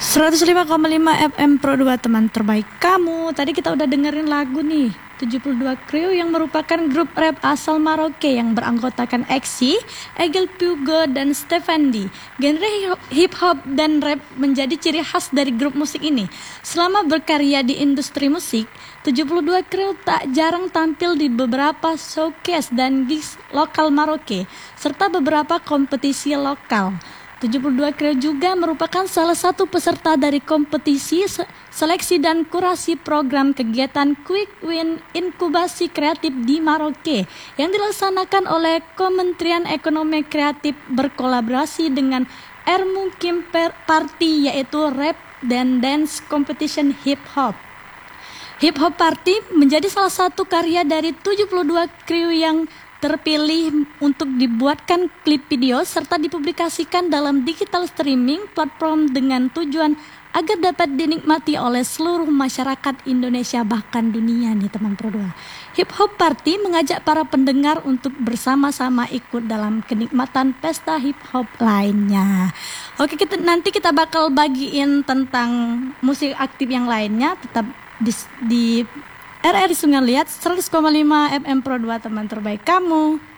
105,5 FM Pro 2 teman terbaik kamu. Tadi kita udah dengerin lagu nih 72 Crew yang merupakan grup rap asal Maroke yang beranggotakan Exy, Egil Pugo, dan Stefandi. Genre hip hop dan rap menjadi ciri khas dari grup musik ini. Selama berkarya di industri musik, 72 Crew tak jarang tampil di beberapa showcase dan gigs lokal Maroke serta beberapa kompetisi lokal. 72 Crew juga merupakan salah satu peserta dari kompetisi seleksi dan kurasi program kegiatan Quick Win Inkubasi Kreatif di Maroke yang dilaksanakan oleh Kementerian Ekonomi Kreatif berkolaborasi dengan Ermukim Party, yaitu Rap dan Dance Competition Hip Hop. Hip Hop Party menjadi salah satu karya dari 72 Crew yang terpilih untuk dibuatkan klip video serta dipublikasikan dalam digital streaming platform dengan tujuan agar dapat dinikmati oleh seluruh masyarakat Indonesia bahkan dunia nih teman Pro 2. Hip Hop Party mengajak para pendengar untuk bersama-sama ikut dalam kenikmatan pesta hip hop lainnya. Oke, nanti kita bakal bagiin tentang musik aktif yang lainnya, tetap di RRI Sungai Liat 100,5 FM Pro 2 teman terbaik kamu.